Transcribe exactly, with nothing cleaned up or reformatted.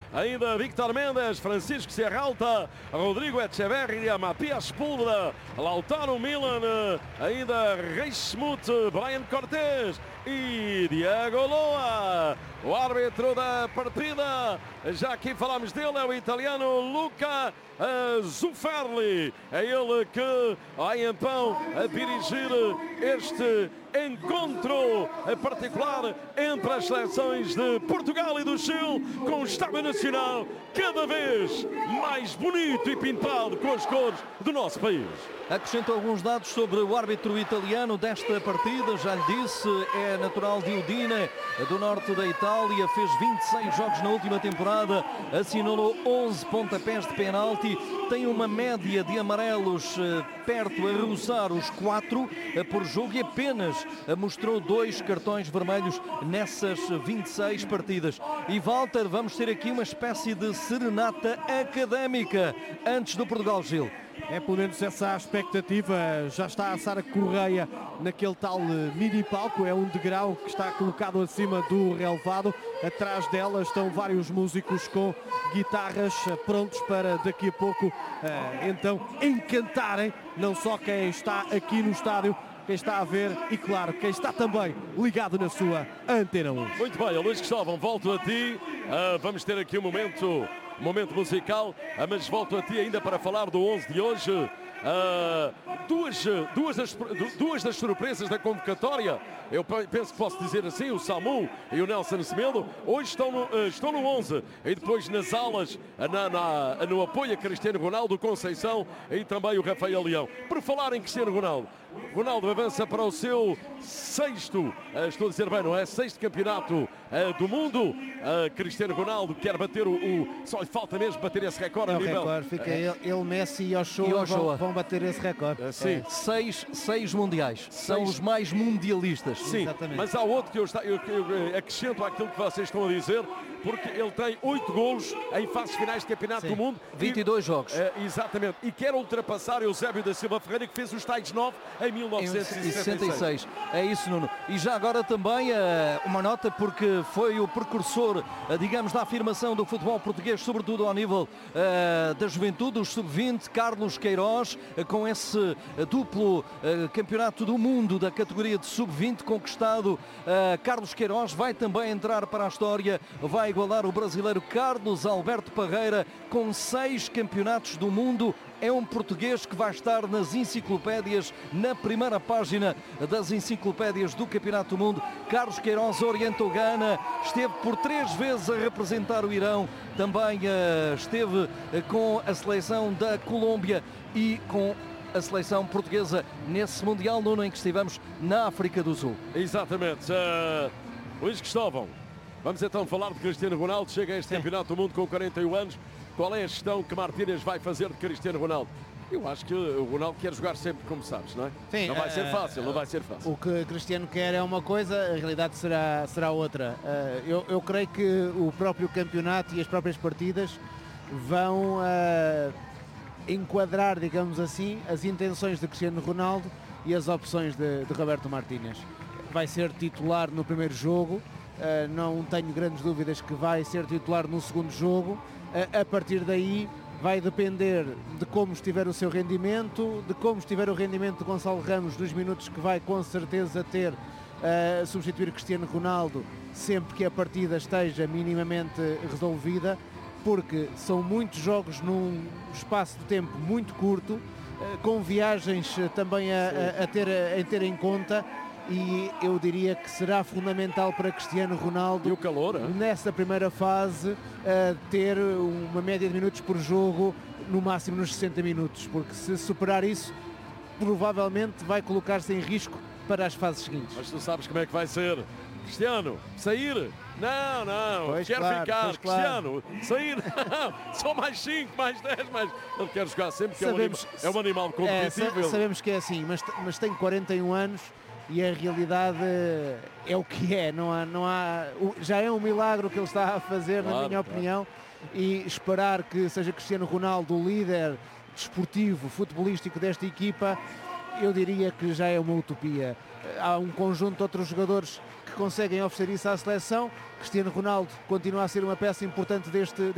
ainda Víctor Mendes, Francisco Serralta, Rodrigo Echeverria, Matias Sepúlveda, Lautaro Milan, ainda Reismuth, Brian Cortés e Diego Loa. O árbitro da partida, já aqui falamos dele, é o italiano Luca Zufferli. É ele que vai então a dirigir este encontro particular entre as seleções de Portugal e do Chile, com o Estádio Nacional cada vez mais bonito e pintado com as cores do nosso país. Acrescento alguns dados sobre o árbitro italiano desta partida. Já lhe disse, é natural de Udine, do norte da Itália, fez vinte e seis jogos na última temporada, assinalou onze pontapés de penalti, tem uma média de amarelos perto a roçar os quatro por jogo e apenas mostrou dois cartões vermelhos nessas vinte e seis partidas. E Walter, vamos ter aqui uma espécie de serenata académica antes do Portugal-Chile. É pelo menos essa a expectativa. Já está a Sara Correia naquele tal mini palco, é um degrau que está colocado acima do relevado. Atrás dela estão vários músicos com guitarras prontos para daqui a pouco então encantarem não só quem está aqui no estádio, quem está a ver e, claro, quem está também ligado na sua Antena um. Muito bem, Luís Cristóvão, volto a ti. Uh, vamos ter aqui um momento, um momento musical, uh, mas volto a ti ainda para falar do onze de hoje. Uh, duas, duas, das, duas das surpresas da convocatória, eu penso que posso dizer assim, o Samu e o Nelson Semedo, hoje estão no, uh, estão no onze, e depois nas alas, na, na, no apoio a Cristiano Ronaldo, Conceição e também o Rafael Leão. Por falar em Cristiano Ronaldo, Ronaldo avança para o seu sexto, uh, estou a dizer bem, não é? Sexto campeonato uh, do mundo. Uh, Cristiano Ronaldo quer bater o, o. Só lhe falta mesmo bater esse recorde. É a o nível, recorde, fica uh, ele, ele, Messi e Ochoa, vão, vão bater esse recorde. Uh, sim. É. Seis, seis mundiais, seis. São os mais mundialistas. Sim, exatamente. Mas há outro que eu, está, eu, eu acrescento àquilo que vocês estão a dizer, porque ele tem oito golos em fases finais de campeonato Sim. do mundo. vinte e dois e, jogos. Uh, exatamente. E quer ultrapassar Eusébio da Silva Ferreira, que fez os tais nove em mil novecentos e sessenta e seis. É isso, Nuno. E já agora também uh, uma nota, porque foi o precursor, uh, digamos, da afirmação do futebol português, sobretudo ao nível uh, da juventude, os sub vinte, Carlos Queiroz, uh, com esse uh, duplo uh, campeonato do mundo da categoria de sub vinte conquistado. Uh, Carlos Queiroz vai também entrar para a história, vai igualar o brasileiro Carlos Alberto Parreira com seis campeonatos do mundo. É um português que vai estar nas enciclopédias, na primeira página das enciclopédias do Campeonato do Mundo. Carlos Queiroz orienta o Ghana, esteve por três vezes a representar o Irão, também uh, esteve uh, com a seleção da Colômbia e com a seleção portuguesa nesse Mundial, Nuno, em que estivemos na África do Sul. Exatamente. Uh, Luís Cristóvão, vamos então falar de Cristiano Ronaldo. Chega a este Sim. Campeonato do Mundo com quarenta e um anos. Qual é a gestão que Martínez vai fazer de Cristiano Ronaldo? Eu acho que o Ronaldo quer jogar sempre, como sabes, não é? Sim, não vai uh, ser fácil, não vai ser fácil. O que Cristiano quer é uma coisa, a realidade será, será outra. Uh, eu, eu creio que o próprio campeonato e as próprias partidas vão uh, enquadrar, digamos assim, as intenções de Cristiano Ronaldo e as opções de, de Roberto Martínez. Vai ser titular no primeiro jogo, uh, não tenho grandes dúvidas que vai ser titular no segundo jogo. A partir daí vai depender de como estiver o seu rendimento, de como estiver o rendimento de Gonçalo Ramos nos minutos que vai com certeza ter a uh, substituir Cristiano Ronaldo sempre que a partida esteja minimamente resolvida, porque são muitos jogos num espaço de tempo muito curto, uh, com viagens também a, a, a, ter, a, a ter em conta. E eu diria que será fundamental para Cristiano Ronaldo, e o calor, é? nessa primeira fase, uh, ter uma média de minutos por jogo, no máximo nos sessenta minutos, porque se superar isso, provavelmente vai colocar-se em risco para as fases seguintes. Mas tu sabes como é que vai ser. Cristiano, sair? Não, não, pois quer claro, ficar. Cristiano, claro. Sair? Não, só mais cinco, mais dez, mais... Ele quer jogar sempre, que sabemos, é, um anima, é um animal competitivo. É, sa sabemos que é assim, mas, mas tem quarenta e um anos e a realidade é o que é. Não há, não há, já é um milagre o que ele está a fazer, claro, na minha claro. opinião, e esperar que seja Cristiano Ronaldo o líder desportivo, futebolístico desta equipa, eu diria que já é uma utopia. Há um conjunto de outros jogadores que conseguem oferecer isso à seleção. Cristiano Ronaldo continua a ser uma peça importante deste